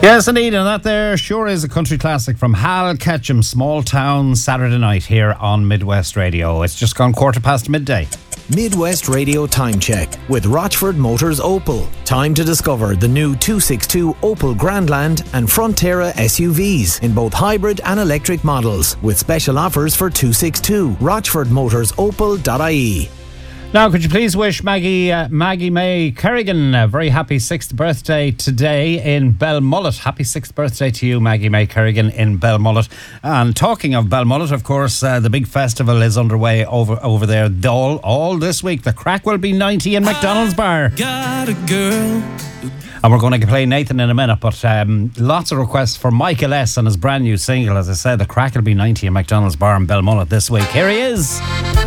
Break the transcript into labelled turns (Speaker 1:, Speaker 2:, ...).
Speaker 1: Yes, indeed, and that there sure is a country classic from Hal Ketchum, Small Town Saturday Night here on Midwest Radio. It's just gone midday.
Speaker 2: Midwest Radio Time Check with Rochford Motors Opel. Time to discover the new 262 Opel Grandland and Frontera SUVs in both hybrid and electric models with special offers for 262. RochfordMotorsOpel.ie.
Speaker 1: Now, could you please wish Maggie May Kerrigan a very happy 6th birthday today in Belmullet. Happy 6th birthday to you, Maggie May Kerrigan in Belmullet. And talking of Belmullet, of course, the big festival is underway over there all this week. The crack will be 90 in McDonald's Bar.
Speaker 3: Got a girl.
Speaker 1: And we're going to play Nathan in a minute, but lots of requests for Michael S. and his brand new single. As I said, the crack will be 90 in McDonald's Bar in Belmullet this week. Here he is.